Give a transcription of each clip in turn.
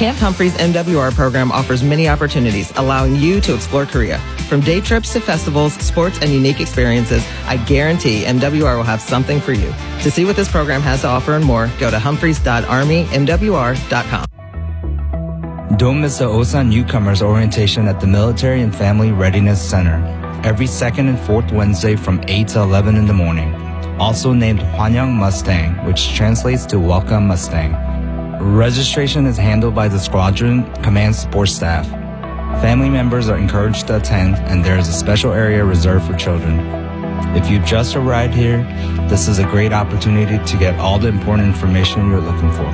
Camp Humphreys MWR program offers many opportunities, allowing you to explore Korea. From day trips to festivals, sports, and unique experiences, I guarantee MWR will have something for you. To see what this program has to offer and more, go to humphreys.armymwr.com. Don't miss the OSAN Newcomers Orientation at the Military and Family Readiness Center every second and fourth Wednesday from 8 to 11 in the morning. Also named Hwanyeong Mustang, which translates to Welcome Mustang. Registration is handled by the Squadron Command Support Staff. Family members are encouraged to attend, and there is a special area reserved for children. If you just arrived here, this is a great opportunity to get all the important information you're looking for.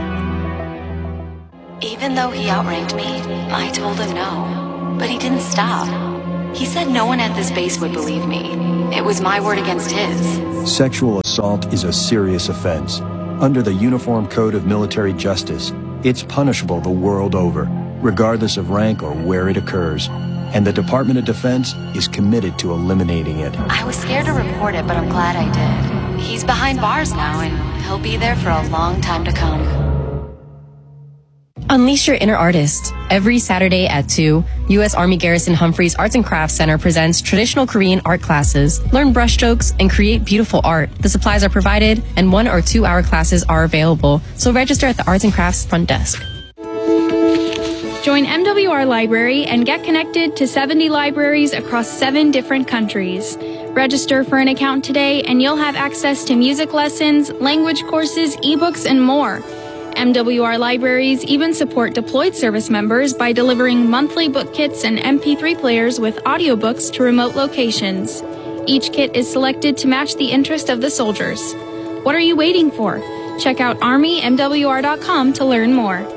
Even though he outranked me, I told him no. But he didn't stop. He said no one at this base would believe me. It was my word against his. Sexual assault is a serious offense. Under the Uniform Code of Military Justice, it's punishable the world over, regardless of rank or where it occurs. And the Department of Defense is committed to eliminating it. I was scared to report it, but I'm glad I did. He's behind bars now, and he'll be there for a long time to come. Unleash your inner artist. Every Saturday at 2, U.S. Army Garrison Humphreys Arts and Crafts Center presents traditional Korean art classes. Learn brushstrokes and create beautiful art. The supplies are provided, and 1 or 2 hour classes are available. So register at the Arts and Crafts front desk. Join MWR Library and get connected to 70 libraries across 7 different countries. Register for an account today, and you'll have access to music lessons, language courses, ebooks, and more. MWR libraries even support deployed service members by delivering monthly book kits and MP3 players with audiobooks to remote locations. Each kit is selected to match the interest of the soldiers. What are you waiting for? Check out ArmyMWR.com to learn more.